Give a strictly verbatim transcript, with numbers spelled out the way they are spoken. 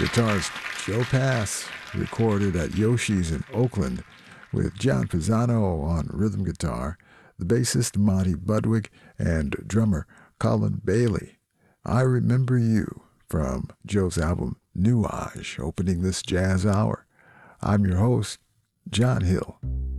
Guitarist Joe Pass recorded at Yoshi's in Oakland with John Pisano on rhythm guitar, the bassist Monty Budwig, and drummer Colin Bailey. I Remember You from Joe's album Nuage, opening this jazz hour. I'm your host, John Hill.